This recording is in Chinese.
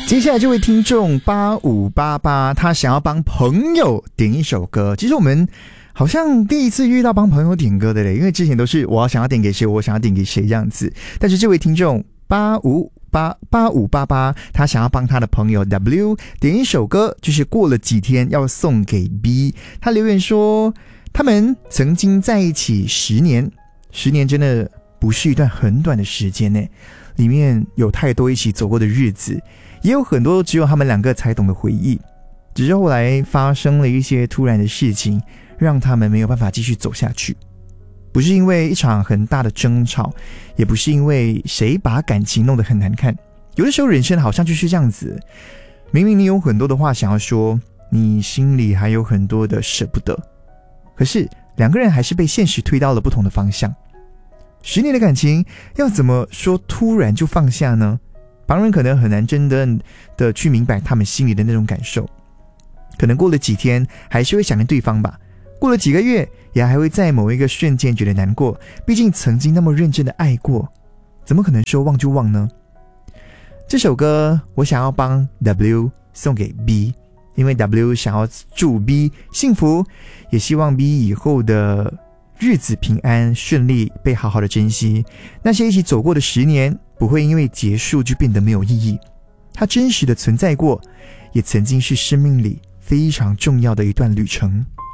接下来这位听众8588，他想要帮朋友点一首歌。其实我们好像第一次遇到帮朋友点歌的嘞，因为之前都是我想要点给谁，我想要点给谁这样子。但是这位听众8588，他想要帮他的朋友 W 点一首歌，就是过了几天要送给 B。他留言说，他们曾经在一起10年，10年真的不是一段很短的时间呢，里面有太多一起走过的日子，也有很多只有他们两个才懂的回忆。只是后来发生了一些突然的事情，让他们没有办法继续走下去。不是因为一场很大的争吵，也不是因为谁把感情弄得很难看。有的时候人生好像就是这样子，明明你有很多的话想要说，你心里还有很多的舍不得，可是两个人还是被现实推到了不同的方向。10年的感情要怎么说突然就放下呢？旁人可能很难真正的去明白他们心里的那种感受，可能过了几天还是会想念对方吧，过了几个月也还会在某一个瞬间觉得难过，毕竟曾经那么认真的爱过，怎么可能说忘就忘呢？这首歌我想要帮 W 送给 B， 因为 W 想要祝 B 幸福，也希望 B 以后的日子平安顺利，被好好的珍惜。那些一起走过的10年不会因为结束就变得没有意义，它真实的存在过，也曾经是生命里非常重要的一段旅程。